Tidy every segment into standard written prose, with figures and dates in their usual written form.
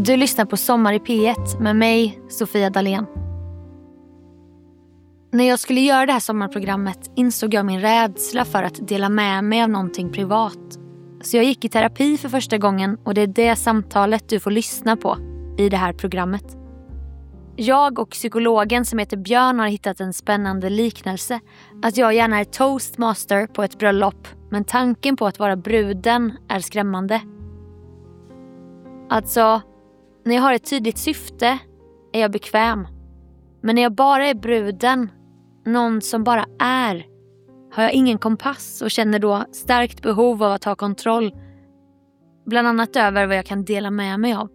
Du lyssnar på Sommar i P1 med mig, Sofia Dalén. När jag skulle göra det här sommarprogrammet insåg jag min rädsla för att dela med mig av någonting privat. Så jag gick i terapi för första gången och det är det samtalet du får lyssna på i det här programmet. Jag och psykologen som heter Björn har hittat en spännande liknelse. Att jag gärna är toastmaster på ett bröllop, men tanken på att vara bruden är skrämmande. Alltså, när jag har ett tydligt syfte är jag bekväm. Men när jag bara är bruden, någon som bara är, har jag ingen kompass och känner då starkt behov av att ha kontroll. Bland annat över vad jag kan dela med mig av.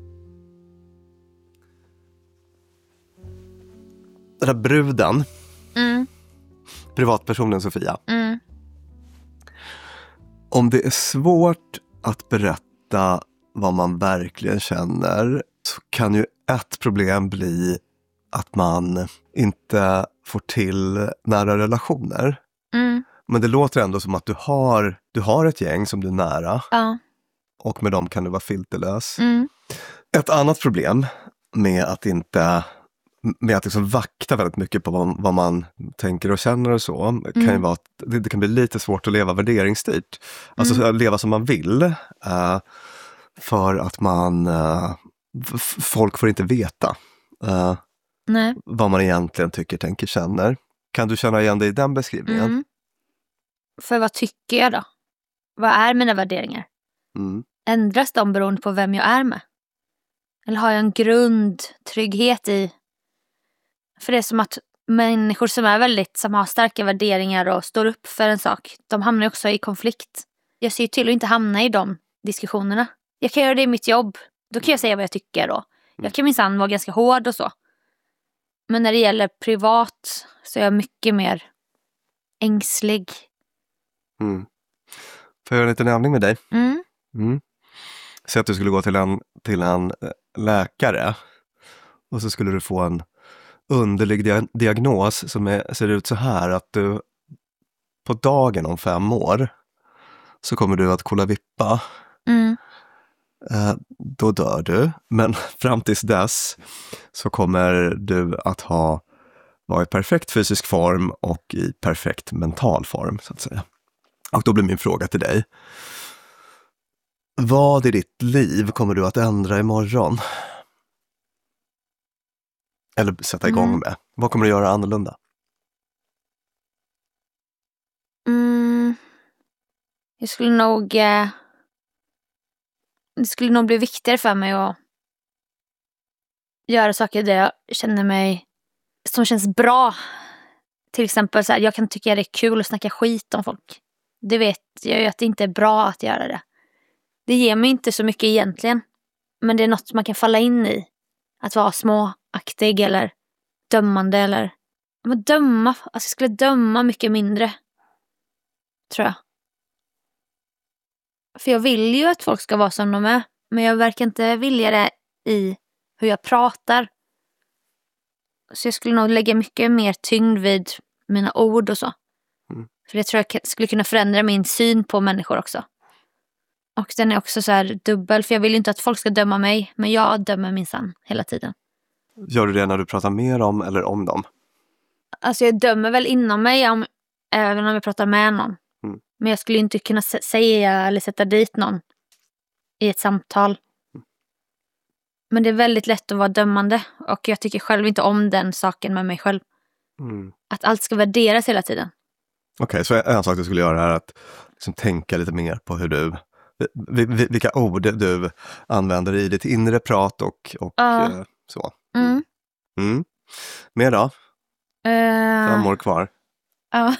Den här bruden, privatpersonen Sofia. Om det är svårt att berätta vad man verkligen känner så kan ju ett problem bli att man inte får till nära relationer. Men det låter ändå som att du har ett gäng som du är nära. Ja. Och med dem kan du vara filterlös. Ett annat problem med att liksom vakta väldigt mycket på vad man tänker och känner och så kan ju vara att det kan bli lite svårt att leva värderingsstyrt. Alltså att leva som man vill. För att folk får inte veta vad man egentligen tycker, tänker, känner. Kan du känna igen dig i den beskrivningen? För vad tycker jag då? Vad är mina värderingar? Ändras de beroende på vem jag är med? Eller har jag en grundtrygghet i? För det är som att människor som har starka värderingar och står upp för en sak, de hamnar också i konflikt. Jag ser till att inte hamna i de diskussionerna. Jag kan göra det i mitt jobb. Då kan jag säga vad jag tycker då. Jag kan minsann vara ganska hård och så. Men när det gäller privat så är jag mycket mer ängslig. Får jag göra en liten övning med dig? Säg att du skulle gå till en läkare. Och så skulle du få en underlig diagnos som ser ut så här. Att du på dagen om 5 år så kommer du att kolavippa. Då dör du. Men fram tills dess så kommer du att vara i perfekt fysisk form och i perfekt mental form, så att säga. Och då blir min fråga till dig. Vad i ditt liv kommer du att ändra imorgon? Eller sätta igång med? Vad kommer du göra annorlunda? Det skulle nog bli viktigare för mig att göra saker där jag känner mig som känns bra. Till exempel så här, jag kan tycka det är kul att snacka skit om folk. Det vet jag ju att det inte är bra att göra det. Det ger mig inte så mycket egentligen. Men det är något man kan falla in i. Att vara småaktig eller dömande eller... Men jag skulle döma mycket mindre. Tror jag. För jag vill ju att folk ska vara som de är. Men jag verkar inte vilja det i hur jag pratar. Så jag skulle nog lägga mycket mer tyngd vid mina ord och så. För det tror jag skulle kunna förändra min syn på människor också. Och den är också så här dubbel. För jag vill ju inte att folk ska döma mig. Men jag dömer minsann hela tiden. Gör du det när du pratar mer om eller om dem? Alltså jag dömer väl inom mig även om jag pratar med någon. Men jag skulle inte kunna säga eller sätta dit någon i ett samtal. Men det är väldigt lätt att vara dömande. Och jag tycker själv inte om den saken med mig själv. Att allt ska värderas hela tiden. Okej, så en sak du skulle göra är att liksom tänka lite mer på hur vilka ord du använder i ditt inre prat och så. Mer då? 5 år kvar. Ja.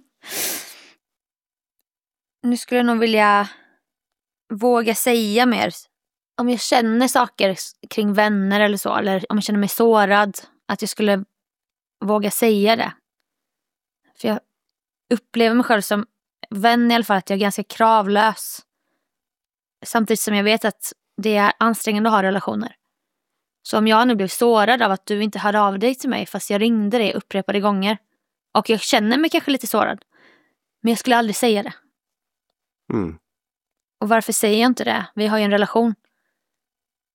Nu skulle jag nog vilja våga säga mer. Om jag känner saker kring vänner eller så. Eller om jag känner mig sårad. Att jag skulle våga säga det. För jag upplever mig själv som vän i alla fall. Att jag är ganska kravlös. Samtidigt som jag vet att det är ansträngande att ha relationer. Så om jag nu blev sårad av att du inte hörde av dig till mig. Fast jag ringde dig upprepade gånger. Och jag känner mig kanske lite sårad. Men jag skulle aldrig säga det. Och varför säger jag inte det? Vi har ju en relation.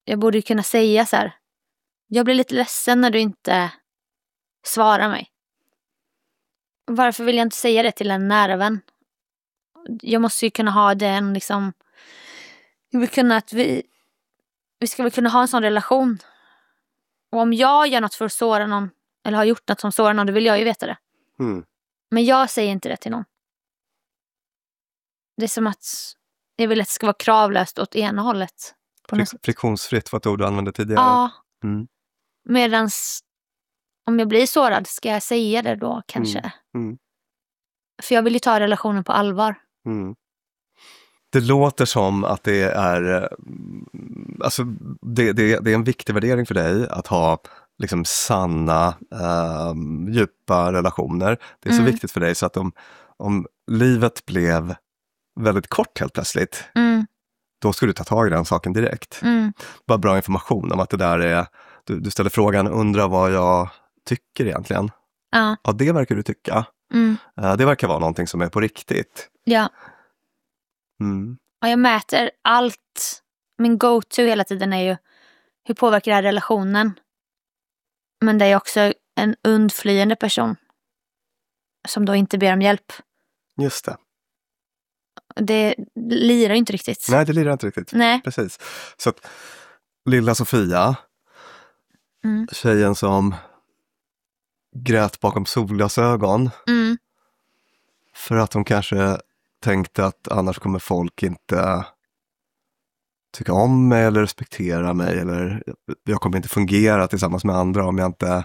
jag borde kunna säga så här: jag blir lite ledsen när du inte svarar mig. Varför vill jag inte säga det till en nära vän? Jag måste ju kunna ha den liksom... Jag vill kunna att vi ska väl kunna ha en sån relation. Och om jag gör något för att såra någon, eller har gjort något som sårar någon, då vill jag ju veta det. Men jag säger inte det till någon. Det är som att jag vill att det ska vara kravlöst åt ena hållet. Friktionsfritt var ett ord du använde tidigare. Ja. Medans om jag blir sårad, ska jag säga det då kanske? För jag vill ju ta relationen på allvar. Det låter som att det är alltså det är en viktig värdering för dig att ha liksom sanna, djupa relationer. Det är så viktigt för dig så att om livet blev väldigt kort helt plötsligt, då skulle du ta tag i den saken direkt. Bara bra information om att det där är, du ställer frågan, undrar vad jag tycker egentligen. Ja, det verkar du tycka. Det verkar vara någonting som är på riktigt. Ja. Och jag mäter allt. Min go-to hela tiden är ju, hur påverkar det här relationen? Men det är också en undflyende person som då inte ber om hjälp. Just det. Det lirar inte riktigt. Nej, det lirar inte riktigt. Nej. Precis. Så att lilla Sofia, tjejen som grät bakom solglasögon för att hon kanske tänkte att annars kommer folk inte tycka om mig eller respektera mig, eller jag kommer inte fungera tillsammans med andra om jag inte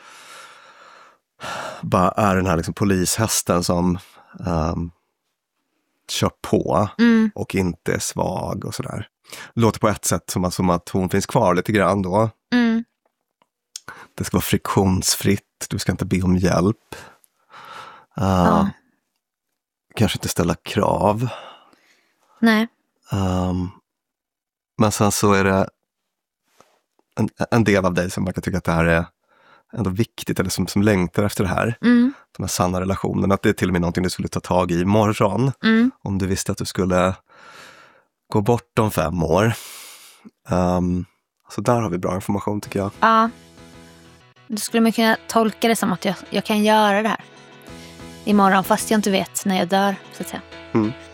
bara är den här liksom polishästen som kör på och inte är svag och sådär. Låter på ett sätt som att hon finns kvar lite grann då. Det ska vara friktionsfritt, du ska inte be om hjälp. Kanske inte ställa krav. Nej. Men sen så är det en del av dig som man kan tycka att det här är ändå viktigt, eller som längtar efter det här. De här sanna relationerna, att det är till och med någonting du skulle ta tag i imorgon. Om du visste att du skulle gå bort om 5 år. Så där har vi bra information, tycker jag. Ja. Då skulle man kunna tolka det som att jag kan göra det här imorgon, fast jag inte vet när jag dör, så att säga.